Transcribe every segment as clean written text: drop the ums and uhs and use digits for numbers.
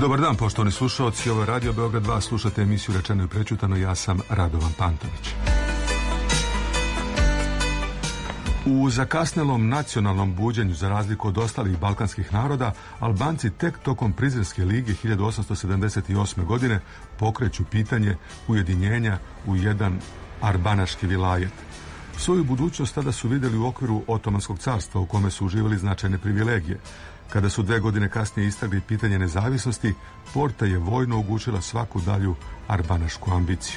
Dobar dan, poštovani slušalci, ovo je Radio Beograd 2, slušate emisiju Rečeno i prećutano, ja sam Radovan Pantović. U zakasnelom nacionalnom buđenju, za razliku od ostalih balkanskih naroda, Albanci tek tokom Prizrenske lige 1878. godine pokreću pitanje ujedinjenja u jedan arbanaški vilajet. Svoju budućnost tada su vidjeli u okviru Otomanskog carstva, u kome su uživali značajne privilegije. Kada su 2 godine kasnije istakli pitanje nezavisnosti, Porta je vojno ugušila svaku dalju arbanašku ambiciju.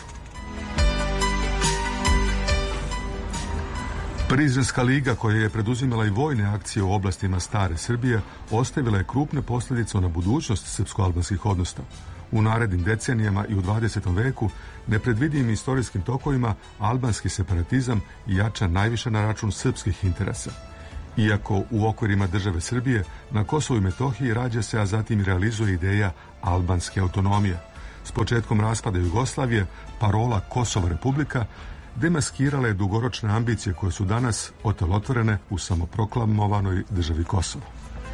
Prizrenska liga, koja je preduzimala i vojne akcije u oblastima stare Srbije, ostavila je krupne posljedice na budućnost srpsko-albanskih odnosa. U narednim decenijama i u 20. veku nepredvidivim istorijskim tokovima albanski separatizam jača najviše na račun srpskih interesa. Iako u okvirima države Srbije na Kosovu i Metohiji rađa se, a zatim realizuje ideja albanske autonomije. S početkom raspada Jugoslavije parola Kosova Republika demaskirala je dugoročne ambicije koje su danas otelotvorene u samoproklamovanoj državi Kosovo.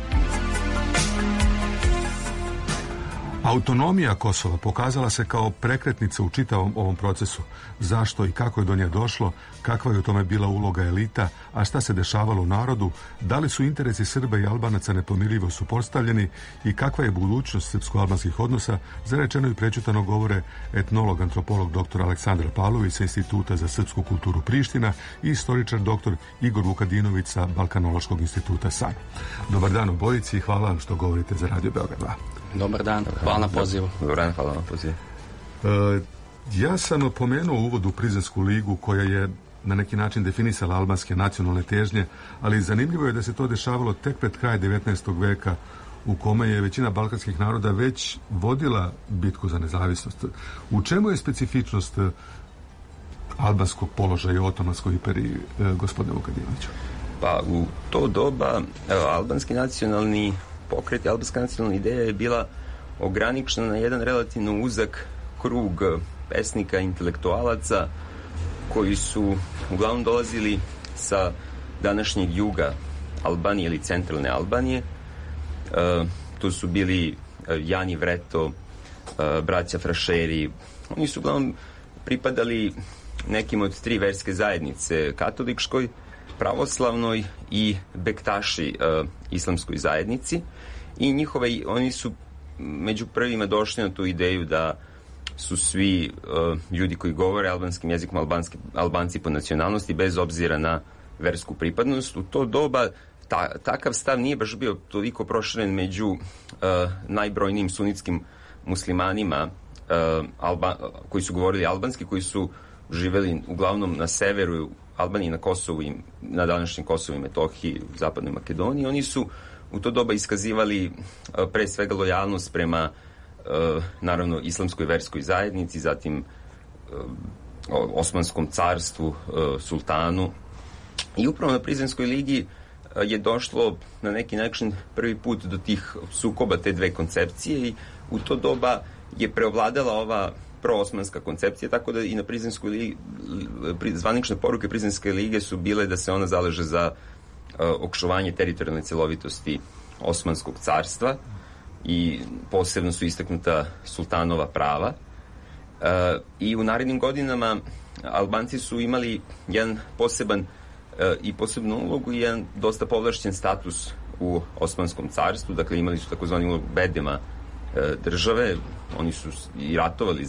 Autonomija Kosova pokazala se kao prekretnica u čitavom ovom procesu. Zašto i kako je do nje došlo, kakva je u tome bila uloga elita, a šta se dešavalo u narodu, da li su interesi Srba i Albanaca nepomirljivo suprotstavljeni i kakva je budućnost srpsko-albanskih odnosa, za Rečeno i prećutano govore etnolog, antropolog dr. Aleksandar Pavlović sa Instituta za srpsku kulturu Priština i istoričar dr. Igor Vukadinović sa Balkanološkog instituta SAN. Dobar dan obojici i hvala vam što govorite za Radio Beograd 2. Dobar dan, hvala na pozivu. Dobar dan, hvala na pozivu. Ja sam pomenuo u uvodu Prizrensku ligu, koja je na neki način definisala albanske nacionalne težnje, ali zanimljivo je da se to dešavalo tek pred kraj 19. veka, u kome je većina balkanskih naroda već vodila bitku za nezavisnost. U čemu je specifičnost albanskog položaja u Otomanskoj imperiji, gospodine Vukadinoviću? Pa u to doba albanski nacionalni pokret, albanska nacionalna ideja je bila ograničena na jedan relativno uzak krug pesnika, intelektualaca koji su uglavnom dolazili sa današnjeg juga Albanije ili centralne Albanije. Tu su bili Jani Vreto, braća Frašeri. Oni su uglavnom pripadali nekim od 3 verske zajednice, katoličkoj, pravoslavnoj i bektaši islamskoj zajednici, i oni su među prvima došli na tu ideju da su svi ljudi koji govore albanskim jezikom Albanci po nacionalnosti, bez obzira na versku pripadnost. U to doba takav stav nije baš bio toliko proširen među najbrojnijim sunitskim muslimanima koji su govorili albanski, koji su živeli uglavnom na severu Albanije, na Kosovu i na današnjem Kosovu i Metohiji, u zapadnoj Makedoniji. Oni su u to doba iskazivali pre svega lojalnost prema naravno islamskoj verskoj zajednici, zatim Osmanskom carstvu, sultanu. I upravo na Prizrenskoj ligi je došlo na neki način prvi put do tih sukoba te dve koncepcije, i u to doba je preovladala ova proosmanska koncepcija, tako da i na Prizrenskoj ligi zvanične poruke Prizrenske lige su bile da se ona zaleže za očuvanje teritorijalne celovitosti Osmanskog carstva, i posebno su istaknuta sultanova prava. I u narednim godinama Albanci su imali jedan poseban i posebnu ulogu i jedan dosta povlašćen status u Osmanskom carstvu. Dakle, imali su takozvani ulog bedema države. Oni su i ratovali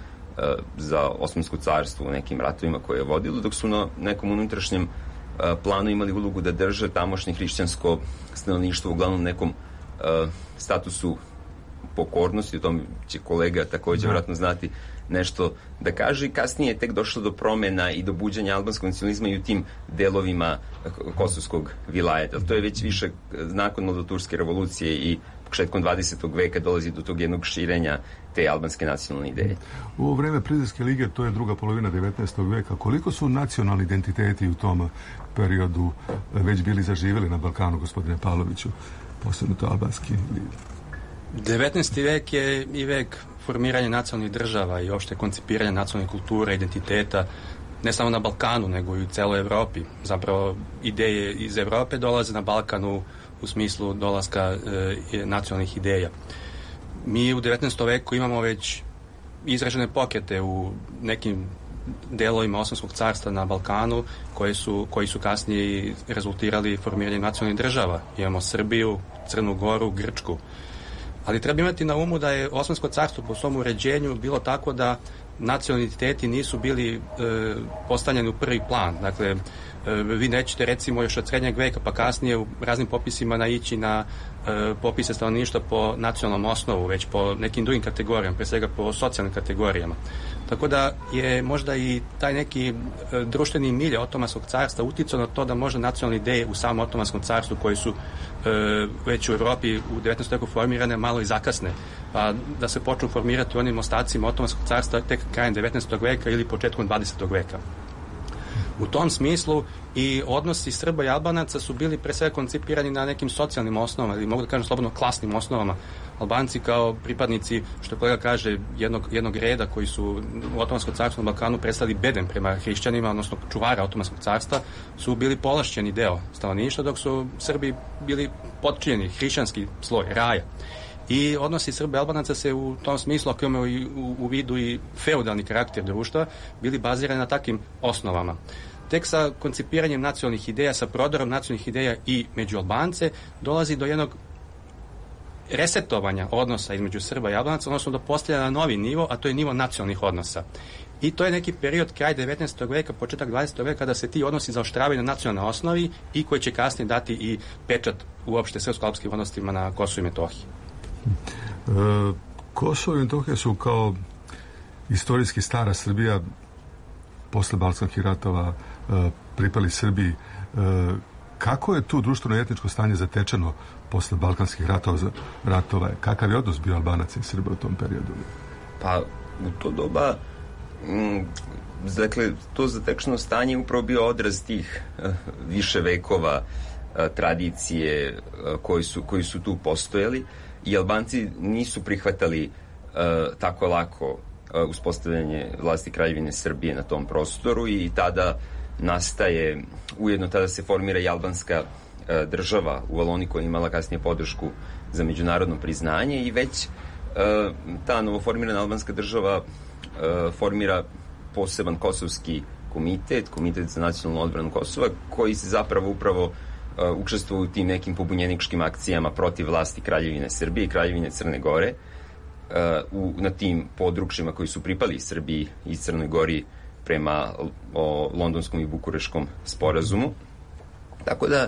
za Osmansko carstvo u nekim ratovima koje je vodilo, dok su na nekom unutrašnjem planu imali ulogu da drže tamošnje hrišćansko stanovništvo uglavnom nekom statusu pokornosti. O tom će kolega također vjerojatno znati nešto da kaže. I kasnije je tek došlo do promjena i do buđenja albanskog nacionalizma i u tim delovima kosovskog vilajeta. To je već više nakon Mladoturske revolucije i početkom 20. veka dolazi do tog jednog širenja te albanske nacionalne ideje. U vreme Prizrenske lige, to je druga polovina 19. veka, koliko su nacionalni identiteti u tom periodu već bili zaživjeli na Balkanu, gospodine Pavloviću, posebno to albanski? 19. vek je i vek formiranja nacionalnih država i opšte koncipiranja nacionalne kulture, identiteta, ne samo na Balkanu, nego i u celoj Evropi. Zapravo, ideje iz Evrope dolaze na Balkanu u smislu dolaska nacionalnih ideja. Mi u 19. veku imamo već izražene pokrete u nekim delovima Osmanskog carstva na Balkanu koji su kasnije rezultirali formiranjem nacionalnih država. Imamo Srbiju, Crnu Goru, Grčku. Ali treba imati na umu da je Osmansko carstvo po svom uređenju bilo tako da nacionalni identiteti nisu bili postavljeni u prvi plan. Dakle, vi nećete recimo još od srednjeg veka pa kasnije u raznim popisima naići na popise stanovništva po nacionalnom osnovu, već po nekim drugim kategorijama, pre svega po socijalnim kategorijama. Tako da je možda i taj neki društveni milje Otomanskog carstva uticao na to da možda nacionalne ideje u samom Otomanskom carstvu koji su već u Europi u 19. veku formirane malo i zakasne, pa da se počnu formirati u onim ostacima Otomanskog carstva tek krajem 19. veka ili početkom 20. veka. U tom smislu i odnosi Srba i Albanaca su bili pre svega koncipirani na nekim socijalnim osnovama ili mogu da kažem slobodno klasnim osnovama. Albanci kao pripadnici, što kolega kaže, jednog reda koji su u Otomanskom carstvu na Balkanu predstavili bedem prema hrišćanima, odnosno čuvara Otomanskog carstva, su bili povlašćeni deo stanovništva, dok su Srbi bili potčinjeni, hrišćanski sloj, raja. I odnosi Srba i Albanaca se u tom smislu, ako imamo u vidu i feudalni karakter društva, bili bazirani na takvim osnovama. Tek sa koncipiranjem nacionalnih ideja, sa prodorom nacionalnih ideja i među Albance, dolazi do jednog resetovanja odnosa između Srba i Albanaca, odnosno do postavljanja na novi nivo, a to je nivo nacionalnih odnosa. I to je neki period kraj 19. veka, početak 20. veka, kada se ti odnosi zaoštravaju na nacionalnoj osnovi i koji će kasnije dati i pečat uopšte srpsko-alpskim odnosima na Kosovu i Metohiji. Kosovo i Metohija su kao istorijski stara Srbija posle Balkanskih ratova pripali Srbiji. Kako je tu društveno i etničko stanje zatečeno posle Balkanskih ratova? Kakav je odnos bio Albanaca i Srba u tom periodu? Pa u to doba dakle, to zatečeno stanje je upravo bio odraz tih više vekova tradicije koji su tu postojali i Albanci nisu prihvatali tako lako uspostavljanje vlasti Kraljevine Srbije na tom prostoru i tada nastaje, ujedno tada se formira i albanska država u Valoniji koja je imala kasnije podršku za međunarodno priznanje i već ta novoformirana albanska država formira poseban kosovski komitet za nacionalnu odbranu Kosova, koji se zapravo upravo učestvuje u tim nekim pobunjeničkim akcijama protiv vlasti Kraljevine Srbije i Kraljevine Crne Gore na tim područjima koji su pripali Srbiji i Crnoj Gori prema londonskom i bukureškom sporazumu. Tako da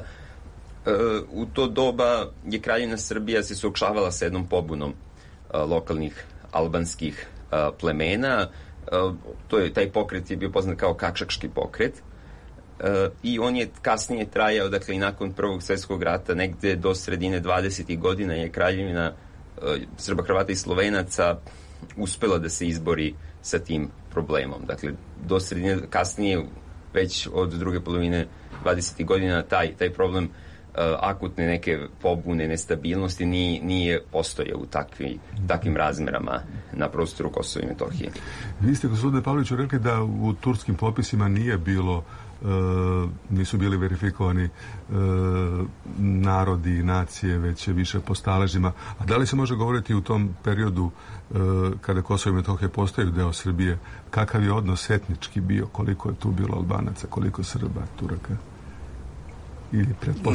u to doba je Kraljevina Srbija se suočavala sa jednom pobunom lokalnih albanskih plemena. Taj pokret je bio poznat kao Kačački pokret i on je kasnije trajao, dakle i nakon Prvog svjetskog rata, negde do sredine 20. godina je Kraljevina Srba, Hrvata i Slovenaca uspela da se izbori sa tim problemom. Dakle, do sredine, kasnije, već od druge polovine 20. godina, taj problem akutne neke pobune, nestabilnosti nije postojao u takvim razmerama na prostoru Kosova i Metohije. Vi ste, gospodine Pavloviću, rekli da u turskim popisima nije bilo nisu bili verifikovani narodi i nacije, već više po staležima. A da li se može govoriti u tom periodu kada Kosovo i Metohija postaju deo Srbije, kakav je odnos etnički bio, koliko je tu bilo Albanaca, koliko Srba, Turaka? Ili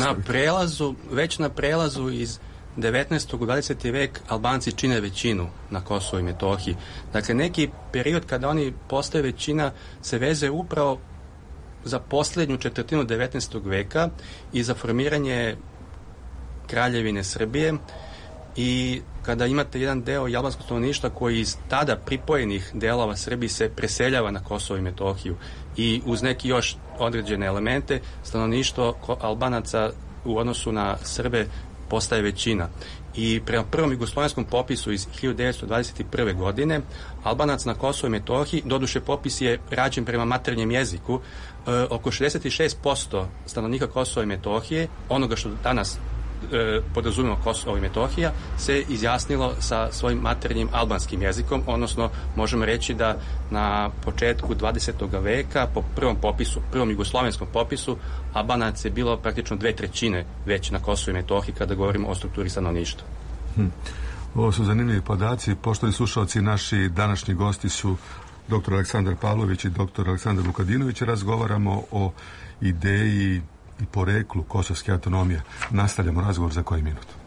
već na prelazu iz 19. u 20. vek Albanci čine većinu na Kosovu i Metohiji. Dakle, neki period kada oni postaju većina se veze upravo za posljednju četvrtinu 19. veka i za formiranje Kraljevine Srbije i kada imate jedan deo albanskog stanovništva koji iz tada pripojenih delova Srbije se preseljava na Kosovo i Metohiju i uz neki još određene elemente stanovništvo Albanaca u odnosu na Srbe postaje većina. I prema prvom jugoslovenskom popisu iz 1921. godine Albanac na Kosovu i Metohiji, doduše popis je rađen prema maternjem jeziku, oko 66% stanovnika Kosova i Metohije, onoga što danas podrazumemo Kosovo i Metohija, se izjasnilo sa svojim maternjim albanskim jezikom, odnosno možemo reći da na početku 20. veka po prvom jugoslovenskom popisu Albanac je bilo praktično 2/3 već na Kosovu i Metohiji kada govorimo o strukturi stanovništva. Ovo su zanimljivi podaci. Poštovani slušalci, naši današnji gosti su dr. Aleksandar Pavlović i dr. Aleksandar Vukadinović. Razgovaramo o ideji i poreklu kosovske autonomije. Nastavljamo razgovor za koji minut.